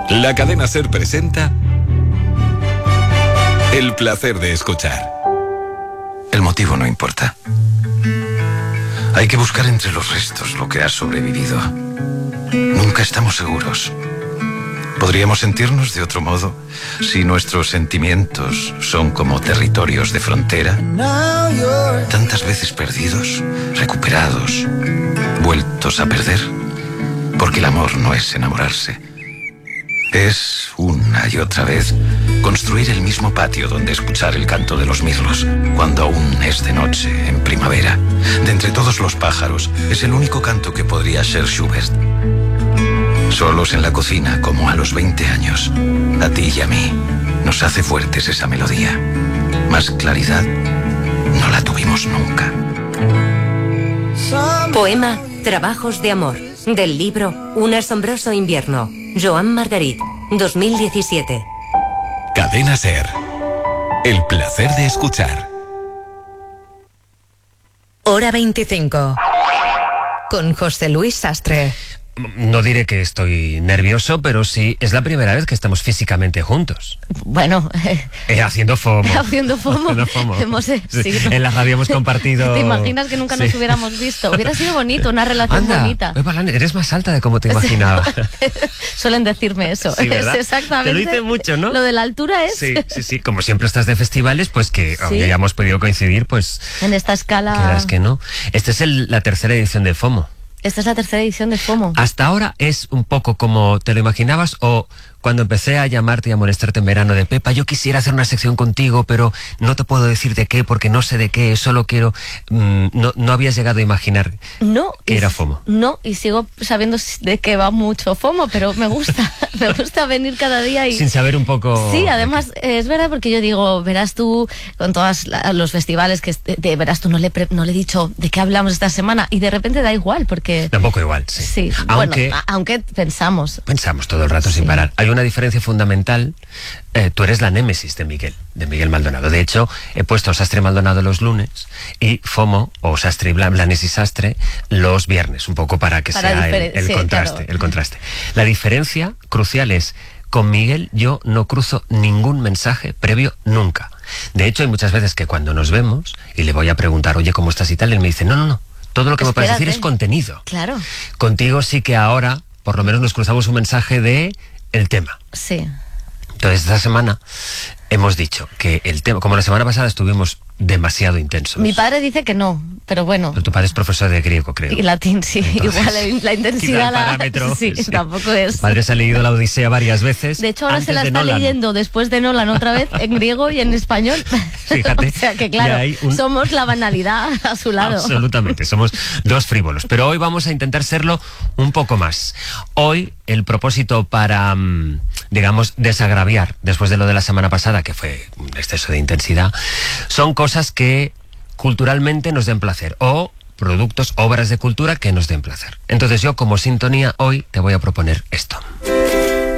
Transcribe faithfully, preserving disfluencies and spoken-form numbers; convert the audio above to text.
La cadena SER presenta El placer de escuchar. El motivo no importa. Hay que buscar entre los restos lo que ha sobrevivido. Nunca estamos seguros. Podríamos sentirnos de otro modo si nuestros sentimientos son como territorios de frontera, tantas veces perdidos, recuperados, vueltos a perder, porque el amor no es enamorarse. Es, una y otra vez, construir el mismo patio donde escuchar el canto de los mirlos, cuando aún es de noche, en primavera. De entre todos los pájaros, es el único canto que podría ser Schubert. Solos en la cocina, como a los veinte años, a ti y a mí, nos hace fuertes esa melodía. Más claridad no la tuvimos nunca. Poema Trabajos de amor, del libro Un asombroso invierno, Joan Margarit, dos mil diecisiete. Cadena SER. El placer de escuchar. Hora veinticinco. Con José Luis Sastre. No diré que estoy nervioso, pero sí, es la primera vez que estamos físicamente juntos. Bueno, eh, eh, haciendo FOMO. haciendo FOMO. Haciendo FOMO. Hemos, eh, Sí, sí. En la radio hemos compartido... ¿Te imaginas que nunca Sí. nos hubiéramos visto? Hubiera sido bonito, una relación Anda, bonita. Eva Lane, eres más alta de como te imaginaba. Suelen decirme eso. Sí, ¿verdad? Es exactamente. Te lo dicen mucho, ¿no? Lo de la altura es. Sí, sí, sí. Como siempre estás de festivales, pues que Sí. aunque ya hemos podido coincidir, pues... En esta escala. Quieras que no. Esta es el- la tercera edición de FOMO. Esta es la tercera edición de FOMO. ¿Hasta ahora es un poco como te lo imaginabas o cuando empecé a llamarte y a molestarte en verano de Pepa, yo quisiera hacer una sección contigo, pero no te puedo decir de qué porque no sé de qué, solo quiero... Mmm, no, no habías llegado a imaginar No. que y era s- FOMO? No, y sigo sabiendo de que va mucho FOMO, pero me gusta. Me gusta venir cada día y... Sin saber un poco... Sí, además eh, es verdad porque yo digo, verás tú con todos los festivales que est- de, verás tú no le pre- no le he dicho de qué hablamos esta semana y de repente da igual porque Tampoco igual, sí. sí, Aunque... bueno, a- aunque pensamos. Pensamos todo el rato Sí. sin parar. Hay una diferencia fundamental. Eh, tú eres la némesis de Miguel, de Miguel Maldonado. De hecho, he puesto Sastre Maldonado los lunes y FOMO o Sastre y Bla- Blanes y Sastre los viernes, un poco para que Para sea el, diferen- el sí, contraste, claro. el contraste. La diferencia crucial es, con Miguel yo no cruzo ningún mensaje previo nunca. De hecho, hay muchas veces que cuando nos vemos y le voy a preguntar, oye, ¿cómo estás y tal? Él me dice, no, no, no, todo lo que me puedes decir Espérate. es contenido. Claro. Contigo sí que ahora, por lo menos nos cruzamos un mensaje de el tema. Sí. Entonces, esta semana hemos dicho que el tema, como la semana pasada estuvimos demasiado intensos. Mi padre dice que no, pero bueno. Pero tu padre es profesor de griego, creo. Y latín, sí. Entonces, Igual la quita intensidad el la, parámetro. sí, Sí. tampoco es. Tu padre se ha leído la Odisea varias veces. De hecho, ahora antes se la de está Nolan. leyendo después de Nolan otra vez en griego y en español. Fíjate, O sea que ya claro, hay un- somos la banalidad a su lado. Absolutamente, somos dos frívolos. Pero hoy vamos a intentar serlo un poco más. Hoy el propósito para, mm, digamos, desagraviar, después de lo de la semana pasada, que fue un exceso de intensidad, son cosas que culturalmente nos den placer o productos, obras de cultura que nos den placer. Entonces yo, como sintonía, hoy te voy a proponer esto.